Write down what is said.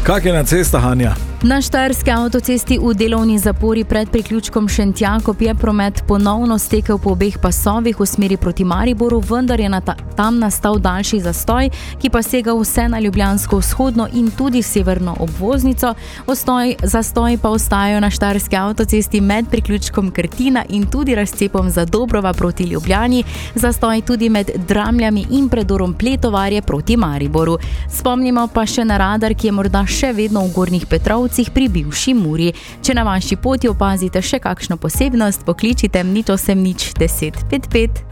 Kak je na cestah, Anja? Na štajerski avtocesti v delovni zapori pred priključkom Šentjakov je promet ponovno stekel po obeh pasovih v smeri proti Mariboru, vendar je tam nastal daljši zastoj, ki pa sega vse na ljubljansko vzhodno in tudi severno obvoznico. Zastoj pa ostajajo na štajerski avtocesti med priključkom Krtina in tudi razcepom Zadobrova proti Ljubljani, zastoj tudi med Dramljami in predorom Pletovarje proti Mariboru. Spomnimo pa še na radar, ki je morda še vedno v Gornjih Petrovcih pri bivši Muri. Če na vaši poti opazite še kakšno posebnost, pokličite 0800 10 55.